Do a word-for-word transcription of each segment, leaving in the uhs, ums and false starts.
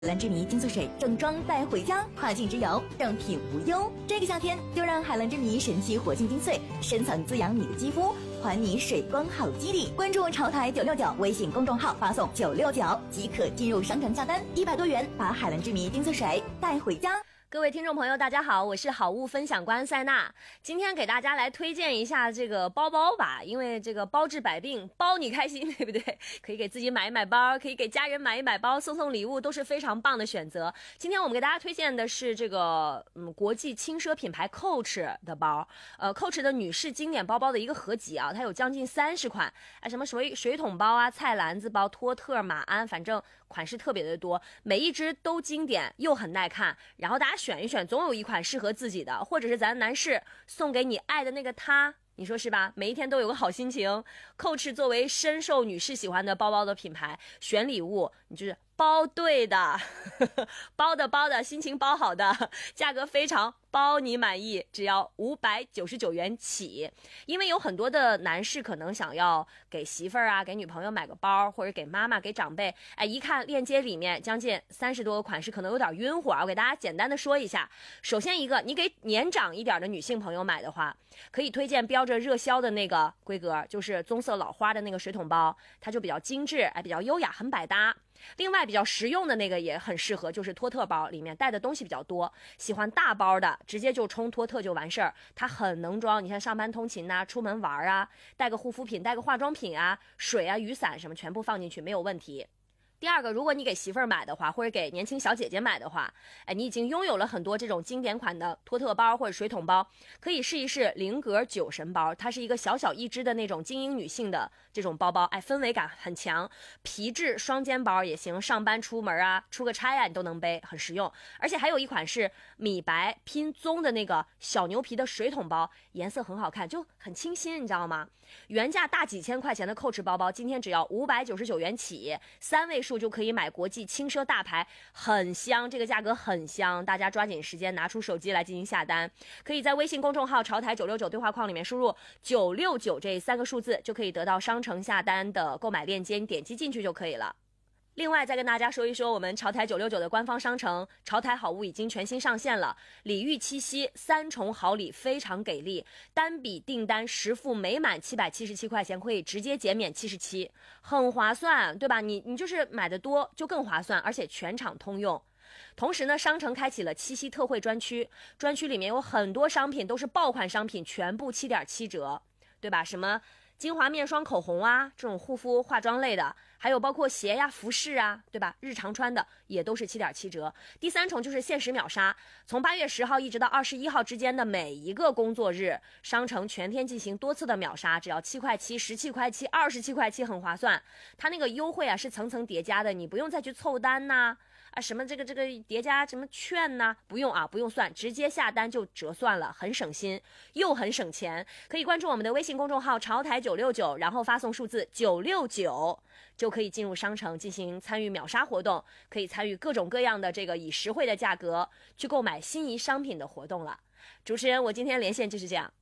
兰之谜精粹水整装带回家，跨境之游正品无忧。这个夏天就让海蓝之谜神奇活性精粹深层滋养你的肌肤，还你水光好肌理。关注潮台九六九微信公众号，发送九六九即可进入商城下单，一百多元把海蓝之谜精粹水带回家。 各位听众朋友大家好，我是好物分享官塞娜，今天给大家来推荐一下这个包包吧，因为这个包治百病，包你开心，对不对？可以给自己买一买包，可以给家人买一买包，送送礼物都是非常棒的选择。今天我们给大家推荐的是这个嗯国际轻奢品牌 Coach 的包，呃 Coach 的女士经典包包的一个合集啊，它有将近三十款，啊什么水水桶包啊、菜篮子包、托特、马鞍，反正款式特别的多，每一只都经典又很耐看，然后大家选一选，总有一款适合自己的，或者是咱男士送给你爱的那个他，你说是吧？每一天都有个好心情。Coach 作为深受女士喜欢的包包的品牌，选礼物你就是包对的，包的包的，心情包好的，价格非常包你满意，只要五百九十九元起。因为有很多的男士可能想要给媳妇儿啊、给女朋友买个包，或者给妈妈、给长辈，哎，一看链接里面将近三十多个款式，可能有点晕火。我给大家简单的说一下。首先一个，你给年长一点的女性朋友买的话，可以推荐标着热销的那个规格，就是棕色老花的那个水桶包，它就比较精致，哎，比较优雅，很百搭。另外比较实用的那个也很适合，就是托特包，里面带的东西比较多，喜欢大包的直接就冲托特就完事儿，它很能装。你看上班通勤啊，出门玩啊，带个护肤品，带个化妆品啊，水啊、雨伞什么全部放进去没有问题。第二个，如果你给媳妇儿买的话，或者给年轻小姐姐买的话，哎，你已经拥有了很多这种经典款的托特包或者水桶包，可以试一试菱格酒神包，它是一个小小一只的那种精英女性的这种包包，哎，氛围感很强，皮质双肩包也行，上班出门啊、出个差啊，你都能背，很实用。而且还有一款是米白拼棕的那个小牛皮的水桶包，颜色很好看，就很清新，你知道吗？原价大几千块钱的 Coach 包包，今天只要五百九十九元起，三位数就可以买国际轻奢大牌，很香，这个价格很香，大家抓紧时间拿出手机来进行下单。可以在微信公众号潮台九六九对话框里面输入九六九这三个数字，就可以得到商城下单的购买链接，你点击进去就可以了。另外再跟大家说一说我们潮台九六九的官方商城潮台好物已经全新上线了，礼遇七夕三重好礼非常给力，单笔订单实付每满七百七十七块钱可以直接减免七十七，很划算，对吧？你你就是买的多就更划算，而且全场通用。同时呢，商城开启了七夕特惠专区，专区里面有很多商品都是爆款商品，全部 七点七折，对吧？什么精华面霜、口红啊，这种护肤化妆类的，还有包括鞋呀、服饰啊，对吧？日常穿的也都是 七点七折。第三重就是限时秒杀，从八月十号一直到二十一号之间的每一个工作日，商城全天进行多次的秒杀，只要七块七、十七块七、二十七块七，很划算。它那个优惠啊是层层叠加的，你不用再去凑单呐、啊，啊什么这个这个叠加什么券呐、啊，不用啊，不用算，直接下单就折算了，很省心又很省钱。可以关注我们的微信公众号潮台九六九，然后发送数字九六九，就可以进入商城进行参与秒杀活动，可以参与各种各样的这个以实惠的价格去购买心仪商品的活动了。主持人，我今天连线就是这样。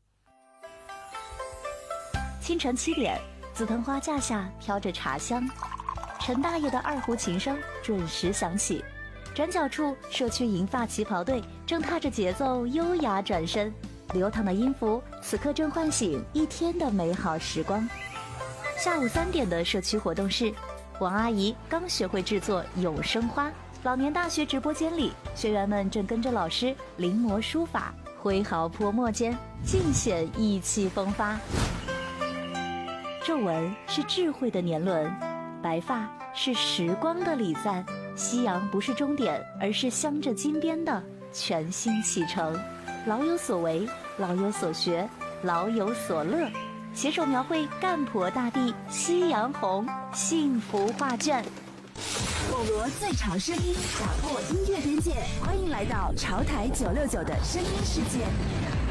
清晨七点，紫藤花架下飘着茶香，陈大爷的二胡琴声准时响起，转角处社区银发旗袍队正踏着节奏优雅转身，流淌的音符此刻正唤醒一天的美好时光。下午三点的社区活动室，王阿姨刚学会制作永生花，老年大学直播间里，学员们正跟着老师临摹书法，挥毫泼墨间尽显意气风发。皱纹是智慧的年轮，白发是时光的礼赞，夕阳不是终点，而是镶着金边的全新启程。老有所为，老有所学，老有所乐，携手描绘干婆大地夕阳红幸福画卷。 网罗最潮声音，打破音乐边界，欢迎来到潮台九六九的声音世界。